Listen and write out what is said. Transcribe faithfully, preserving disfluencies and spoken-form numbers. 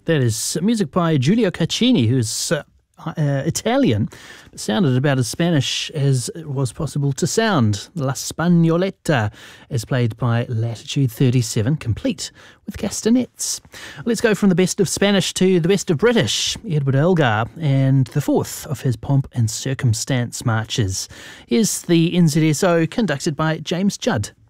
That is music by Giulio Caccini, who's uh, uh, Italian, but sounded about as Spanish as it was possible to sound. La Spagnoletta is played by Latitude thirty-seven, complete with castanets. Let's go from the best of Spanish to the best of British. Edward Elgar and the fourth of his Pomp and Circumstance marches. Here's the N Z S O conducted by James Judd.